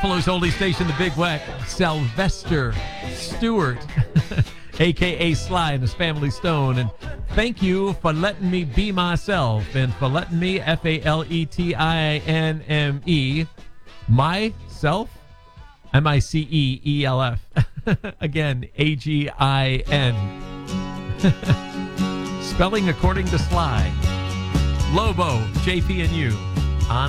Buffalo's oldie station, the Big Weck, Sylvester Stewart, a.k.a. Sly and his family Stone. And thank you for letting me be myself and for letting me, F-A-L-E-T-I-N-M-E, myself, M-I-C-E-E-L-F. Again, A-G-I-N. Spelling according to Sly. Lobo, JP and you.